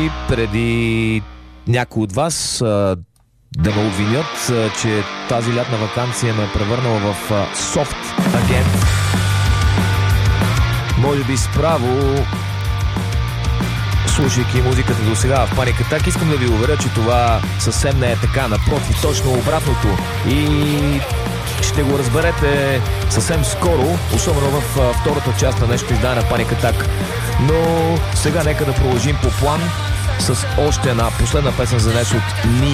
Преди някой от вас да ме обвинят, че тази лятна ваканция ме е превърнала в софт агент. Може би справо, слушайки музиката до сега в Panic Attack, искам да ви уверя, че това съвсем не е така. Напротив, точно обратното. И ще го разберете съвсем скоро, особено в втората част на днешното издание на Panic Attack. Но сега нека да продължим по план с още една последна песен за днес от